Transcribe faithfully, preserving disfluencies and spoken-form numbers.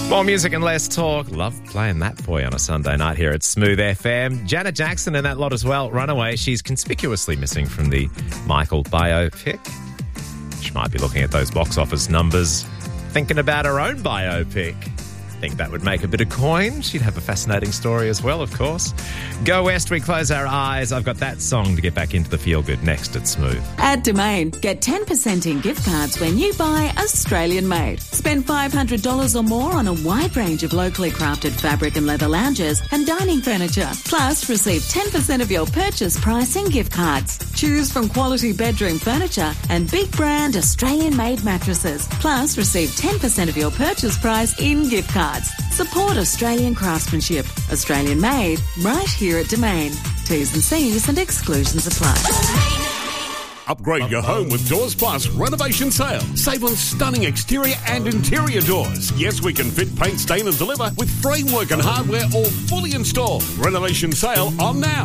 More music and less talk. Love playing that for you on a Sunday night here at Smooth F M. Janet Jackson in that lot as well. Runaway. She's conspicuously missing from the Michael biopic. She might be looking at those box office numbers, thinking about her own biopic. Think that would make a bit of coin. She'd have a fascinating story as well, of course. Go West, we close our eyes. I've got that song to get back into the feel-good next at Smooth. At Domain, get ten percent in gift cards when you buy Australian made. Spend five hundred dollars or more on a wide range of locally crafted fabric and leather lounges and dining furniture. Plus, receive ten percent of your purchase price in gift cards. Choose from quality bedroom furniture and big brand Australian made mattresses. Plus, receive ten percent of your purchase price in gift cards. Support Australian craftsmanship. Australian made, right here at Domain. T's and C's and exclusions apply. Upgrade your home with Doors Plus renovation sale. Save on stunning exterior and interior doors. Yes, we can fit, paint, stain and deliver with framework and hardware all fully installed. Renovation sale on now.